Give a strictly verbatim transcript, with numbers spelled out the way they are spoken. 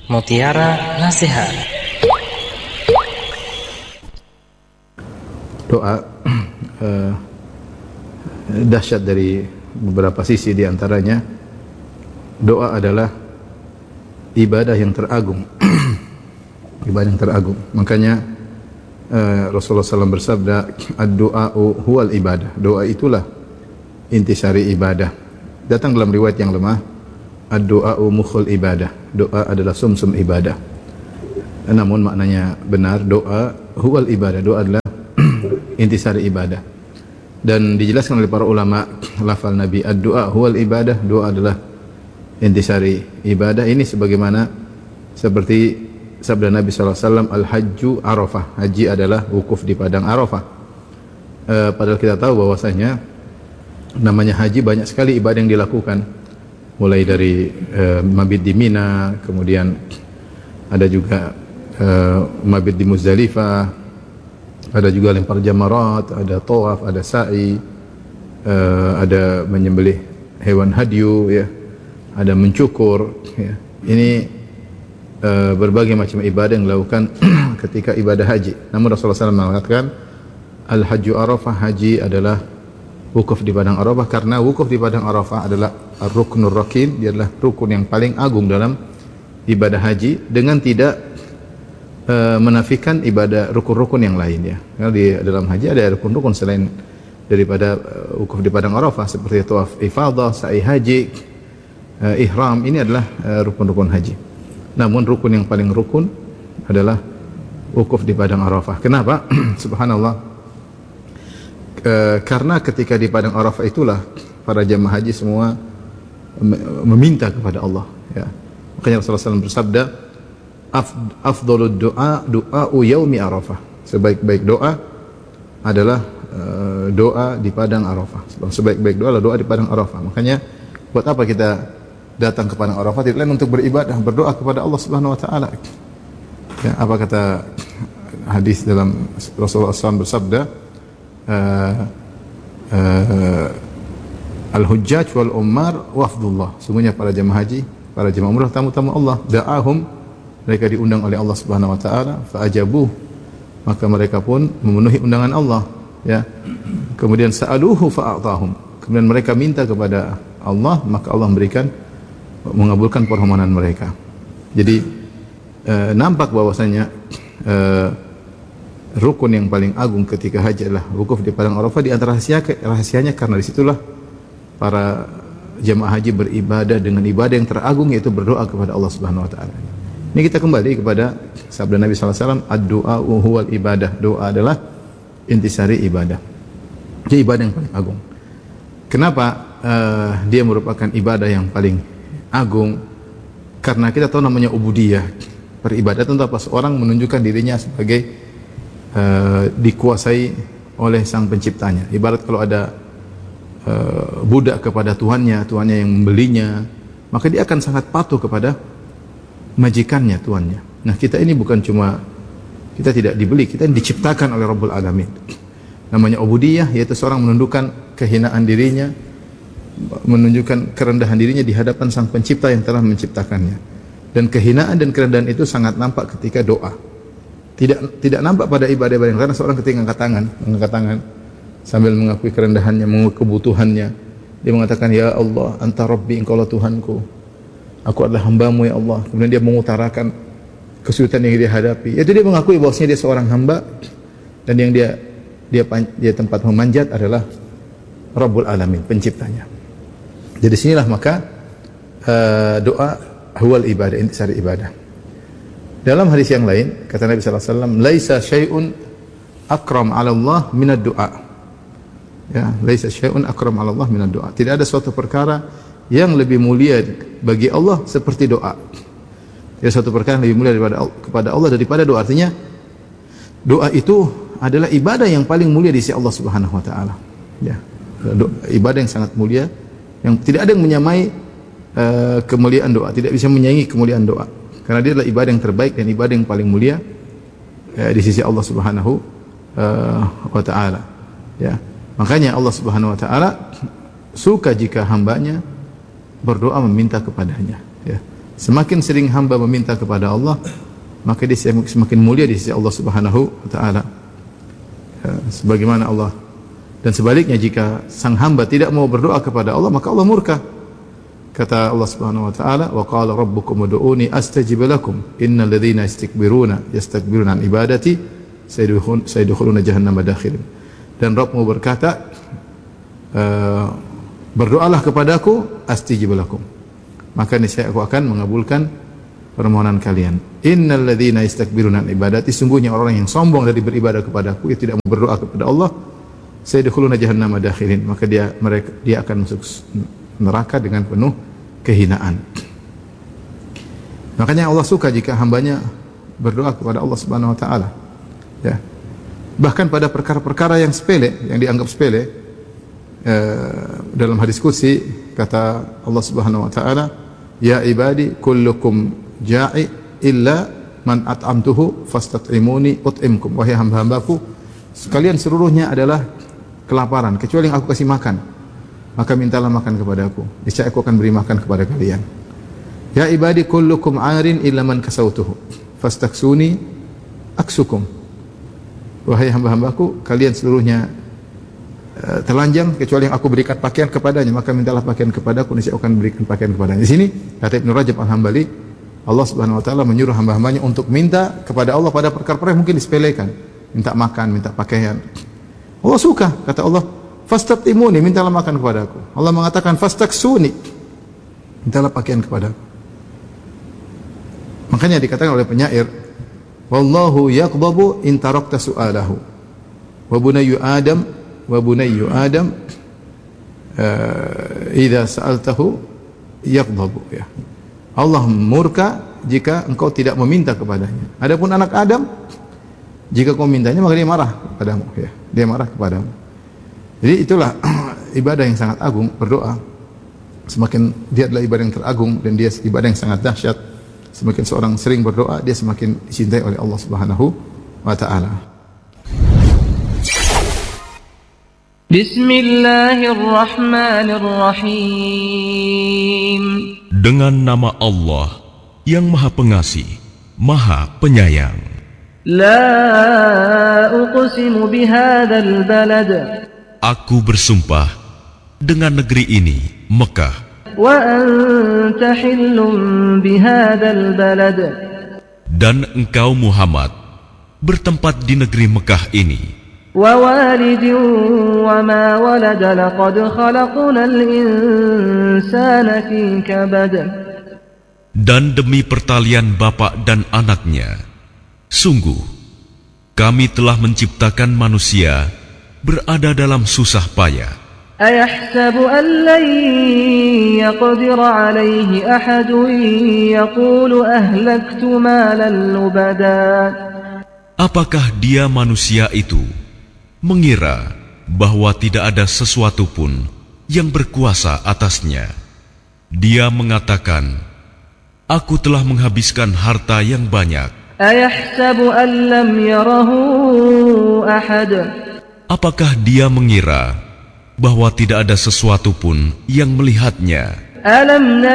Mutiara Nasihat. Doa uh, dahsyat dari beberapa sisi, di antaranya doa adalah ibadah yang teragung. Ibadah yang teragung. Makanya uh, Rasulullah shallallahu alaihi wasallam bersabda, ad-du'a'u huwal ibadah. Doa itulah intisari ibadah. Datang dalam riwayat yang lemah, ad-du'a'u mukhul ibadah. Doa adalah sumsum ibadah. Namun maknanya benar, doa huwal ibadah. Doa adalah intisari ibadah. Dan dijelaskan oleh para ulama, lafal Nabi, ad-du'a huwal ibadah, doa adalah intisari ibadah. Ini sebagaimana seperti sabda Nabi sallallahu alaihi wasallam, al-hajju arafah, haji adalah wukuf di padang Arafah. E, padahal kita tahu bahwasanya namanya haji banyak sekali ibadah yang dilakukan, mulai dari e, mabit di Mina, kemudian ada juga e, mabit di Muzdalifah, ada juga lempar jamarat, ada tawaf, ada sa'i, uh, ada menyembelih hewan hadyu, ya, ada mencukur, ya. Ini uh, berbagai macam ibadah yang dilakukan ketika ibadah haji. Namun Rasulullah shallallahu alaihi wasallam mengatakan, al-hajju arafah, haji adalah wukuf di padang Arafah, karena wukuf di padang Arafah adalah ar-ruknur rakin, dia adalah rukun yang paling agung dalam ibadah haji, dengan tidak Uh, menafikan ibadah rukun-rukun yang lain, ya. Karena di dalam haji ada rukun-rukun selain daripada uh, wukuf di padang Arafah, seperti tawaf ifadah, sa'i haji, uh, ihram. Ini adalah uh, rukun-rukun haji. Namun rukun yang paling rukun adalah wukuf di padang Arafah. Kenapa? Subhanallah. Uh, karena ketika di padang Arafah itulah para jamaah haji semua meminta kepada Allah, ya. Makanya Rasulullah shallallahu alaihi wasallam bersabda, afdhalud doa doa'u yaumi Arafah. Sebaik-baik doa adalah uh, doa di padang Arafah. Sebaik-baik doa adalah doa di padang Arafah. Makanya buat apa kita datang ke padang Arafah? Tidak lain untuk beribadah, berdoa kepada Allah Subhanahu wa taala. Ya, apa kata hadis dalam Rasulullah shallallahu alaihi wasallam bersabda, uh, uh, al-hujjaj wal ummar wafdullah. Sungguhnya para jemaah haji, para jemaah umrah, tamu-tamu Allah. Da'ahum, mereka diundang oleh Allah Subhanahu wa taala, fa'ajabuh, maka mereka pun memenuhi undangan Allah, ya. Kemudian sa'aluhu fa'atahum, kemudian mereka minta kepada Allah, maka Allah memberikan, mengabulkan permohonan mereka. Jadi eh, nampak bahwasanya eh, rukun yang paling agung ketika haji adalah wukuf di padang Arafah. Di antara rahasia, rahasianya karena disitulah para jemaah haji beribadah dengan ibadah yang teragung, yaitu berdoa kepada Allah Subhanahu wa taala. Ini kita kembali kepada sabda Nabi sallallahu alaihi wasallam, ad-du'a huwal ibadah. Doa adalah intisari ibadah. Jadi ibadah yang paling agung. Kenapa uh, dia merupakan ibadah yang paling agung? Karena kita tahu namanya ubudiyah. Peribadatan itu apa? Seorang menunjukkan dirinya sebagai uh, dikuasai oleh sang penciptanya. Ibarat kalau ada uh, budak kepada tuannya, tuannya yang membelinya, maka dia akan sangat patuh kepada majikannya, tuannya. Nah, kita ini bukan cuma, kita tidak dibeli, kita diciptakan oleh Rabbul Alamin. Namanya ubudiyah, yaitu seorang menundukkan kehinaan dirinya, menunjukkan kerendahan dirinya di hadapan sang pencipta yang telah menciptakannya. Dan kehinaan dan kerendahan itu sangat nampak ketika doa. Tidak tidak nampak pada ibadah-ibadah yang, karena seorang ketika mengangkat tangan, mengangkat tangan sambil mengakui kerendahannya, mengakui kebutuhannya, dia mengatakan, ya Allah, anta rabbi, engkaulah Tuhanku, aku adalah hambamu, ya Allah. Kemudian dia mengutarakan kesulitan yang dia hadapi. Itu dia mengakui bahwasanya dia seorang hamba, dan yang dia dia dia tempat memanjat adalah Rabbul Alamin, penciptanya. Jadi sinilah maka uh, doa huwal ibadah, intisari ibadah. Dalam hadis yang lain kata Nabi sallallahu alaihi wasallam, laisa syai'un akram 'ala Allah minad du'a. Ya, laisa syai'un akram 'ala Allah minad du'a. Tidak ada suatu perkara yang lebih mulia bagi Allah seperti doa. Tidak satu perkara yang lebih mulia daripada kepada Allah daripada doa. Artinya doa itu adalah ibadah yang paling mulia di sisi Allah Subhanahu wa taala. Ya. Ibadah yang sangat mulia, yang tidak ada yang menyamai uh, kemuliaan doa, tidak bisa menyaingi kemuliaan doa. Karena dia adalah ibadah yang terbaik dan ibadah yang paling mulia uh, di sisi Allah Subhanahu uh, wa taala. Ya. Makanya Allah Subhanahu wa taala suka jika hambanya berdoa meminta kepadanya, ya. Semakin sering hamba meminta kepada Allah, maka dia semakin mulia di sisi Allah Subhanahu wa taala. Ya, sebagaimana Allah, dan sebaliknya jika sang hamba tidak mau berdoa kepada Allah, maka Allah murka. Kata Allah Subhanahu wa taala, "Wa qala rabbukum ud'uni astajib lakum innal ladzina yastakbiruna yastakbiruna an ibadati sayadkhuluna jahannama dakhirin." Dan Rabbmu berkata, uh, berdoalah kepadaku astajib lakum, maka niscaya aku akan mengabulkan permohonan kalian. Innal ladzina yastakbiruna an ibadati, sungguhnya orang yang sombong dari beribadah kepadaku, yang tidak mau berdoa kepada Allah, sayadkhuluna jahannama dakhirin, maka dia mereka dia akan masuk neraka dengan penuh kehinaan. Makanya Allah suka jika hambanya berdoa kepada Allah Subhanahu wa taala. Ya. Bahkan pada perkara-perkara yang sepele, yang dianggap sepele, eh, dalam hadis qudsi kata Allah Subhanahu wa taala, "Ya ibadi kullukum ja'i illa man at'amtuhu fastat'imuni ut'imkum." Wahai hamba-hambaku, sekalian seluruhnya adalah kelaparan kecuali yang aku kasih makan, maka mintalah makan kepadaku, niscaya aku akan beri makan kepada kalian. Ya ibadi kullukum 'arin illa man kasautuhu fastaksuni aksukum. Wahai hamba-hambaku, kalian seluruhnya uh, telanjang kecuali yang aku berikan pakaian kepadanya, maka mintalah pakaian kepadaku, niscaya aku akan berikan pakaian kepadanya. Di sini kata Ibnu Rajab Al-Hambali, Allah Subhanahu wa taala menyuruh hamba-hambanya untuk minta kepada Allah pada perkara-perkara yang mungkin disepelekan, minta makan, minta pakaian. Allah suka, kata Allah, fastat'imuni, mintalah makan kepadaku. Allah mengatakan fastaksuni, mintalah pakaian kepadaku. Makanya dikatakan oleh penyair, wallahu yaqdabu in tarakta su'alahu wa bunayyu adam wa bunayyu adam uh, idza sa'altahu yaqdabu, ya. Allah murka jika engkau tidak meminta kepadanya. Adapun anak Adam, jika kau mintanya maka dia marah kepadamu, ya. Dia marah kepadamu. Jadi itulah ibadah yang sangat agung, berdoa. Semakin dia adalah ibadah yang teragung dan dia ibadah yang sangat dahsyat. Semakin seorang sering berdoa, dia semakin dicintai oleh Allah Subhanahu wa taala. Bismillahirrahmanirrahim. Dengan nama Allah yang Maha Pengasih, Maha Penyayang. La uqsimu bihadzal balad. Aku bersumpah dengan negeri ini, Mekah. Wa anta hillum bihadzal balad. Dan engkau Muhammad bertempat di negeri Mekah ini. Wa walidin wa ma walad, laqad khalaqnal insana fi kabad. Dan demi pertalian bapak dan anaknya, sungguh kami telah menciptakan manusia berada dalam susah payah. Ayahsabu an lan yaqdir alayhi ahadun yaqulu ahlaktu malan lubada. Apakah dia manusia itu mengira bahwa tidak ada sesuatu pun yang berkuasa atasnya? Dia mengatakan, aku telah menghabiskan harta yang banyak. Ayahsabu an lam yarahu ahad. Apakah dia mengira bahwa tidak ada sesuatu pun yang melihatnya? Alam